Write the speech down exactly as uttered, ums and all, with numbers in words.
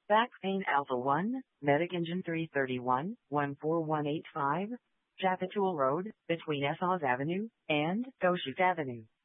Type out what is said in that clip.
Back Pain Alpha one, Medic Engine three thirty-one, one four one eight five, Jappatul Road, between Essos Avenue and Goshut Avenue.